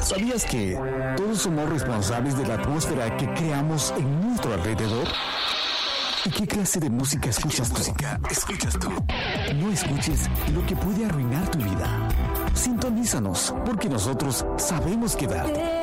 ¿Sabías que todos somos responsables de la atmósfera que creamos en nuestro alrededor? ¿Y qué clase de música escuchas tú? No escuches lo que puede arruinar tu vida. Sintonízanos, porque nosotros sabemos quedarte.